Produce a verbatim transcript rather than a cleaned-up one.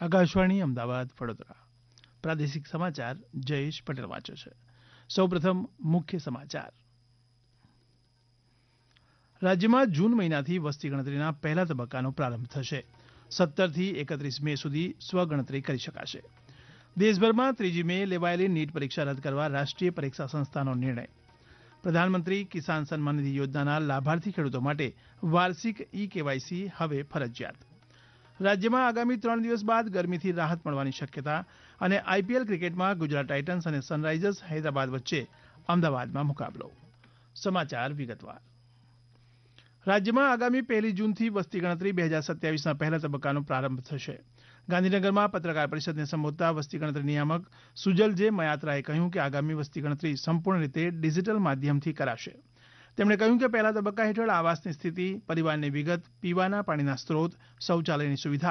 આકાશવાણી અમદાવાદ વડોદરા પ્રાદેશિક સમાચાર જયેશ પટેલ વાંચે છે. સૌપ્રથમ મુખ્ય સમાચાર. રાજ્યમાં જૂન મહિનાથી વસ્તી ગણતરીના પહેલા તબક્કાનો પ્રારંભ થશે. સત્તરથી એકત્રીસ મે સુધી સ્વગણતરી કરી શકાશે. દેશભરમાં ત્રીજી મે લેવાયેલી નીટ પરીક્ષા રદ કરવા રાષ્ટ્રીય પરીક્ષા સંસ્થાનો નિર્ણય. પ્રધાનમંત્રી કિસાન સન્માન નિધિ યોજનાના લાભાર્થી ખેડૂતો માટે વાર્ષિક ઈ કેવાયસી હવે ફરજિયાત. રાજ્યમાં આગામી ત્રણ દિવસ બાદ ગરમીથી રાહત મળવાની શક્યતા અને આઈપીએલ ક્રિકેટમાં ગુજરાત ટાઇટન્સ અને સનરાઇઝર્સ હૈદરાબાદ વચ્ચે અમદાવાદમાં મુકાબલો. સમાચાર વિગતવાર. રાજ્યમાં આગામી પહેલી જૂનથી વસ્તી ગણતરી બે હજાર સત્યાવીસના પહેલા તબક્કાનો પ્રારંભ થશે. ગાંધીનગરમાં પત્રકાર પરિષદને સંબોધતા વસ્તી ગણતરી નિયામક સુજલ જે મયાત્રાએ કહ્યું કે આગામી વસ્તી ગણતરી સંપૂર્ણ રીતે ડિજીટલ માધ્યમથી કરાશે. તેમણે કહ્યું કે પહેલા તબક્કા હેઠળ આવાસની સ્થિતિ, પરિવારની વિગત, પીવાના પાણીના સ્ત્રોત, શૌચાલયની સુવિધા